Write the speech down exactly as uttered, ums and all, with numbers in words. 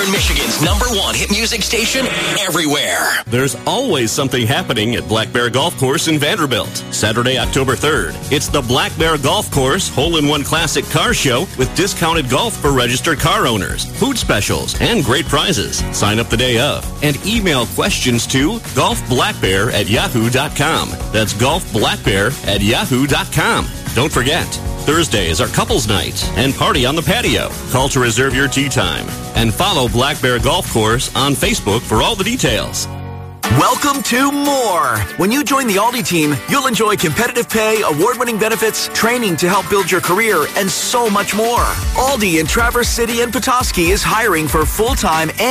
Western Michigan's number one hit music station everywhere. There's always something happening at Black Bear Golf Course in Vanderbilt. Saturday, October third. It's the Black Bear Golf Course Hole-in-One Classic Car Show with discounted golf for registered car owners, food specials, and great prizes. Sign up the day of and email questions to golfblackbear at yahoo dot com. That's golfblackbear at yahoo dot com. Don't forget, Thursday is our couples night and party on the patio. Call to reserve your tee time and follow Black Bear Golf Course on Facebook for all the details. Welcome to more. When you join the Aldi team, you'll enjoy competitive pay, award-winning benefits, training to help build your career, and so much more. Aldi in Traverse City and Petoskey is hiring for full-time and